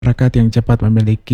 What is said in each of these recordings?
Masyarakat yang cepat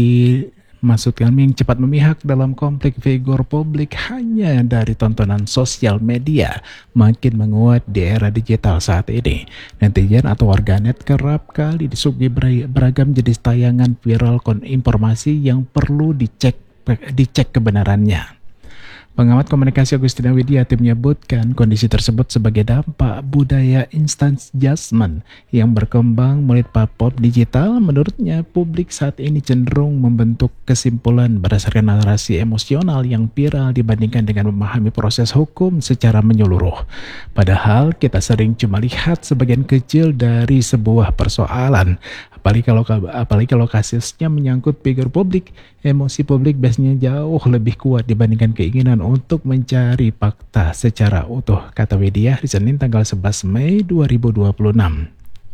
yang cepat memihak dalam konflik figur publik hanya dari tontonan sosial media makin menguat di era digital saat ini. Netizen atau warganet kerap kali disuguhi beragam jenis tayangan viral informasi yang perlu dicek kebenarannya. Pengamat komunikasi Agustina Widiati menyebutkan kondisi tersebut sebagai dampak budaya instant judgment yang berkembang mulai platform digital. Menurutnya, publik saat ini cenderung membentuk kesimpulan berdasarkan narasi emosional yang viral dibandingkan dengan memahami proses hukum secara menyeluruh. Padahal kita sering cuma lihat sebagian kecil dari sebuah persoalan. Apalagi kalau kasusnya menyangkut figur publik, emosi publik biasanya jauh lebih kuat dibandingkan keinginan untuk mencari fakta secara utuh, kata Widya di Senin tanggal 11 Mei 2026.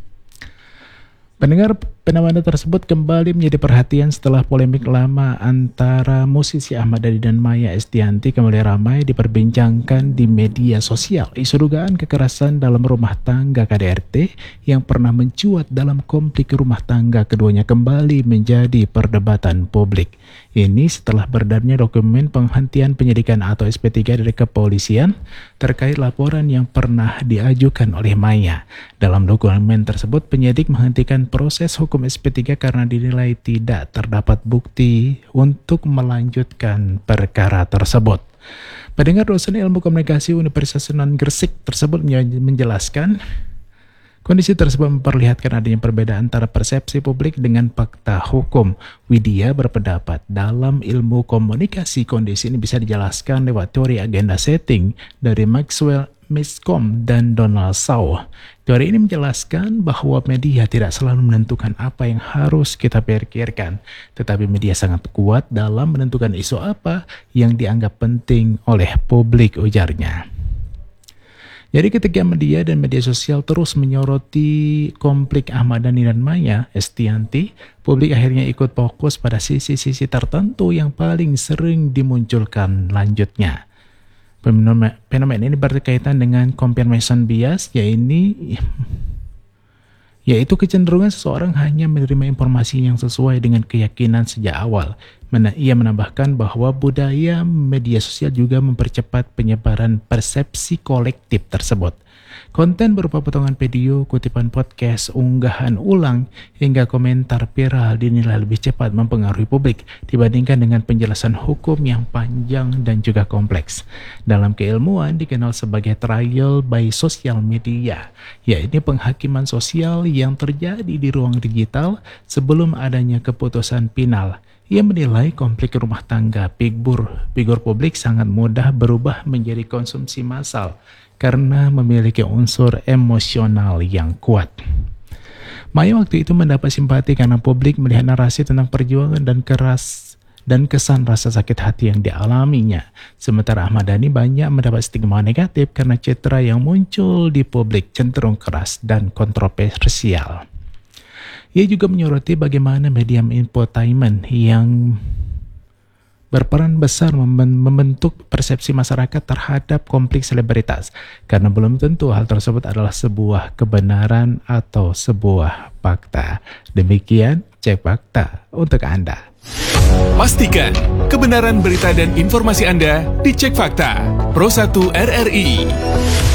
Pendengar, fenomena tersebut kembali menjadi perhatian setelah polemik lama antara musisi Ahmad Dhani dan Maya Estianty kembali ramai diperbincangkan di media sosial. Isu dugaan kekerasan dalam rumah tangga KDRT yang pernah mencuat dalam konflik rumah tangga keduanya kembali menjadi perdebatan publik. Ini setelah beredarnya dokumen penghentian penyidikan atau SP3 dari kepolisian terkait laporan yang pernah diajukan oleh Maya. Dalam dokumen tersebut, penyidik menghentikan proses hukum SP3 karena dinilai tidak terdapat bukti untuk melanjutkan perkara tersebut. Pendengar, dosen ilmu komunikasi Universitas Sunan Gresik tersebut menjelaskan kondisi tersebut memperlihatkan adanya perbedaan antara persepsi publik dengan fakta hukum. Widya berpendapat dalam ilmu komunikasi kondisi ini bisa dijelaskan lewat teori agenda setting dari Maxwell Miscom dan Donald Shaw. Teori ini menjelaskan bahwa media tidak selalu menentukan apa yang harus kita pikirkan, tetapi media sangat kuat dalam menentukan isu apa yang dianggap penting oleh publik, ujarnya. Jadi ketika media dan media sosial terus menyoroti konflik Ahmad Dhani dan Maya Estianty, publik akhirnya ikut fokus pada sisi-sisi tertentu yang paling sering dimunculkan lanjutnya. Fenomena ini berkaitan dengan confirmation bias, yaitu kecenderungan seseorang hanya menerima informasi yang sesuai dengan keyakinan sejak awal. Ia menambahkan bahwa budaya media sosial juga mempercepat penyebaran persepsi kolektif tersebut. Konten berupa potongan video, kutipan podcast, unggahan ulang, hingga komentar viral dinilai lebih cepat mempengaruhi publik dibandingkan dengan penjelasan hukum yang panjang dan juga kompleks. Dalam keilmuan dikenal sebagai trial by social media, yaitu penghakiman sosial yang terjadi di ruang digital sebelum adanya keputusan final. Ia menilai konflik rumah tangga figur publik sangat mudah berubah menjadi konsumsi massal karena memiliki unsur emosional yang kuat. Maya waktu itu mendapat simpati karena publik melihat narasi tentang perjuangan dan kesan rasa sakit hati yang dialaminya. Sementara Ahmad Dhani banyak mendapat stigma negatif karena citra yang muncul di publik cenderung keras dan kontroversial. Ia juga menyoroti bagaimana media infotainment yang berperan besar membentuk persepsi masyarakat terhadap konflik selebritas, karena belum tentu hal tersebut adalah sebuah kebenaran atau sebuah fakta. Demikian Cek Fakta untuk Anda. Pastikan kebenaran berita dan informasi Anda dicek fakta. Pro 1 RRI.